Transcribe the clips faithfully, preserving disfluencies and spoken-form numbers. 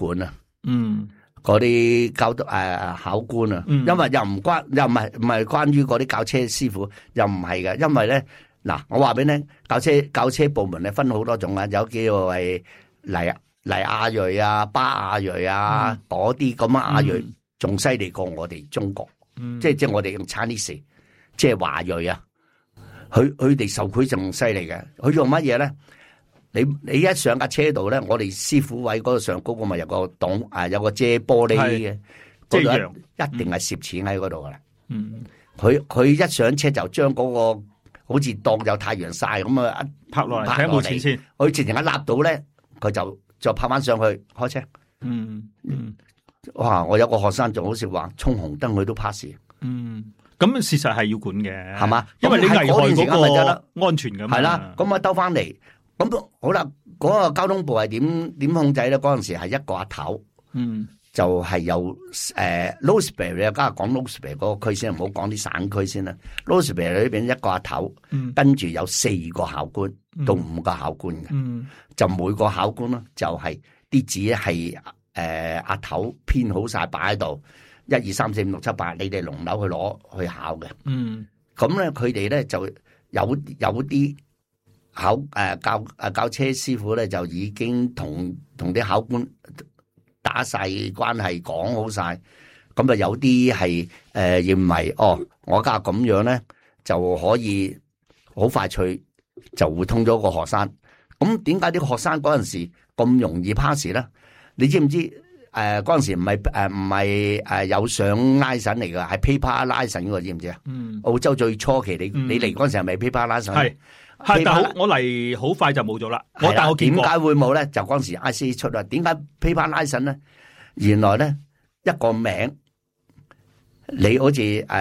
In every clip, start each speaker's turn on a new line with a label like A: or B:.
A: 管啊，
B: 嗯，
A: 嗰啲交誒、呃、考官啊，嗯、因為又唔關又唔係唔係關於嗰啲教車師傅，又唔係嘅，因為咧嗱，我話俾你聽，教車教車部門咧分好多種啊，有叫做係黎黎亞裔啊、巴亞裔啊嗰啲咁亞裔，仲犀利過我哋中國，嗯、即係即係我哋用 Chinese，即係華裔啊，佢佢哋受賄仲犀利嘅，佢用乜嘢咧？你你一上架車度咧，我哋師傅位嗰度上高個咪有個擋啊，有個遮玻璃嘅，嗰度一定係攝錢喺嗰度噶啦。嗯，佢佢一上車就將嗰個好似當有太陽曬咁啊，
B: 拍落嚟睇下冇錢先。
A: 佢直情一立到咧，佢就就拍翻上去開車。
B: 嗯嗯，
A: 哇！我有個學生仲好似話衝紅燈佢都 pass。嗯，
B: 咁事實係要管嘅，係嘛？因為你危害嗰個安全噶嘛。
A: 係啦，咁啊兜翻嚟。咁好啦，嗰、那個交通部係點點控制咧？嗰陣時係一個阿頭，嗯，就係由誒 Rosebery 咧，家下講 Rosebery 嗰個區先，唔好講啲省區先啦。Rosebery 裏邊一個阿頭，嗯，跟住有四個考官、嗯、到五個考官嘅，嗯，就每個考官咧就係啲紙係誒阿頭編好晒擺喺度，一二三四五六七八，你哋輪流去攞去考嘅，嗯，咁咧佢哋咧就有有啲。考誒、呃、教誒教車師傅咧就已經同同啲考官打晒關係，講好晒，咁啊有啲係誒認為哦，我家咁樣咧就可以好快脆就會通咗個學生。咁點解啲學生嗰陣時咁容易 pass 咧？你知唔知誒嗰陣時唔係誒唔係誒有上拉繩嚟噶，係 paper 拉繩嘅，知唔知啊？嗯，澳洲最初期你、嗯、你嚟嗰陣時係咪 paper 拉繩？係。
B: 係，但好我嚟好快就冇咗啦。我但我見過
A: 點解會冇咧？就嗰陣時 I C A 出啦。點解 paper license 咧？原來咧一個名，你好似誒誒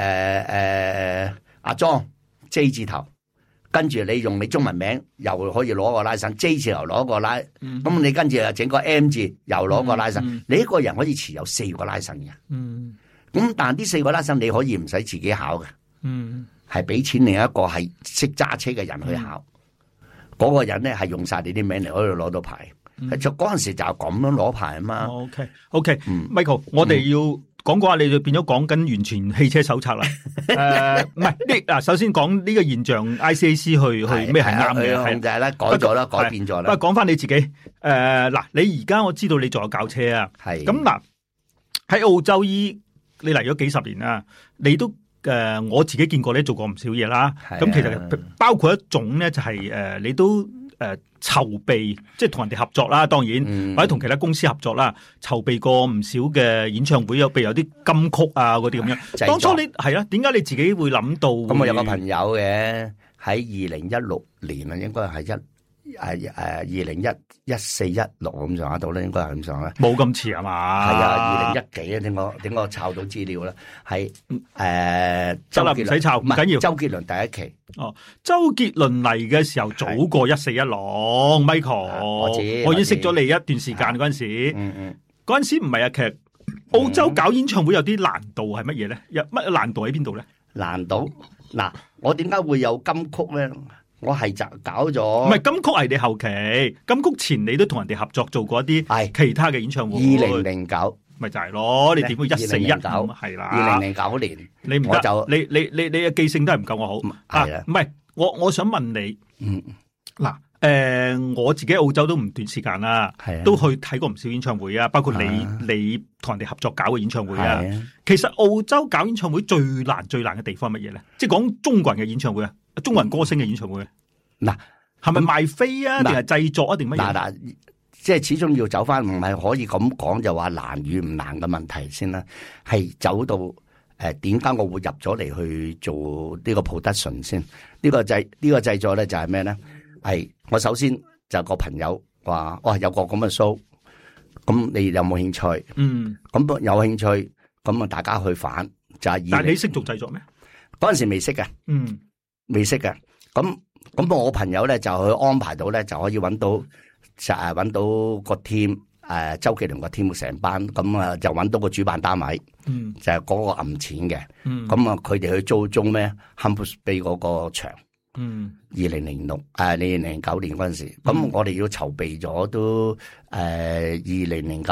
A: 阿莊 J 字頭，跟住你用你中文名又可以攞個 license J 字頭攞個 license，咁你跟住又整個 M 字又攞個 license，嗯嗯、你一個人可以持有四個 license 嘅。嗯，咁但係呢四個 license 你可以唔使自己考嘅。嗯。係俾錢另一個係識揸車嘅人去考，嗰、嗯、個人咧係用晒你啲名嚟可以攞到牌。嗯、就嗰陣時就係咁樣攞牌啊嘛。
B: OK OK，Michael，、嗯、我哋要講講下，你就變咗講緊完全汽車手冊啦。誒、呃，唔係呢嗱，首先講呢個現象 ，I C A C 去去咩係啱嘅，係
A: 就係咧改咗啦，改變咗啦。
B: 不過講翻你自己，誒、呃、嗱，你而家我知道你仲有教車啊，係咁嗱，喺澳洲依你嚟咗幾十年啦，你都。誒、呃，我自己見過咧，做過唔少嘢啦。咁其實包括一種咧，就係、是、誒、呃，你都誒、呃、籌備，即係同人哋合作啦。當然，嗯、或者同其他公司合作啦，籌備過唔少嘅演唱會，有譬如有啲金曲啊嗰啲咁樣。當初你係啊，點解你自己會諗到？咁
A: 我有個朋友嘅喺二零一六年啊，應該係一。誒誒，二零一一四一六咁上下度咧，應該係咁上下。
B: 冇咁遲係嘛？
A: 係啊，二零一幾啊？點我點我抄到資料啦？係誒，
B: 周唔使抄，唔緊要。
A: 周杰倫第一期
B: 哦，周杰倫嚟嘅時候早過一四一六 ，Michael，
A: 我知，
B: 我已經識咗你一段時間嗰陣時。嗯嗯，嗰陣時唔係啊，其實澳洲搞演唱會有啲難度係乜嘢咧？有乜難度喺邊度咧？
A: 難度嗱，我點解會有金曲咧？我係就搞咗，
B: 唔係金曲係你後期，金曲前你都同人哋合作做過一啲其他嘅演唱會。
A: 二零零九，
B: 咪就係咯，你點會一四一九係啦？
A: 二零零九年，
B: 你唔得，你你你你嘅記性都係唔夠我好。係啊，唔係我我想問你，嗯，嗱，誒，我自己澳洲都唔短時間啦，都去睇過唔少演唱會啊，包括你你同人哋合作搞嘅演唱會啊。其實澳洲搞演唱會最難最難嘅地方係乜嘢咧？即係講中國人嘅演唱會啊。中國人歌星嘅演唱會，嗱，係咪賣飛啊？定係製作啊？定乜嘢？嗱嗱，
A: 即係始終要走翻，唔係可以咁講就話難與唔難嘅問題先啦。係走到誒，點解我會入咗嚟去做呢個 production 先？呢個製呢個製作咧就係咩咧？係我首先就個朋友話，哇，有個咁嘅 show，咁你有冇興趣？嗯，咁有興趣，咁啊大家去反就係。
B: 但係你識做製作咩？
A: 嗰陣時未識嘅。嗯。未識嘅，咁咁我朋友咧就去安排到咧，就可以揾到就誒揾到個 team 誒周杰倫個 team 成班，咁啊就揾到個主辦單位，嗯，就係嗰個揞錢嘅，嗯，咁啊佢哋去租中咩 Humber Bay 嗰個場，嗯，二零零六誒二零零九年嗰陣時，咁我哋要籌備咗都誒二零零九。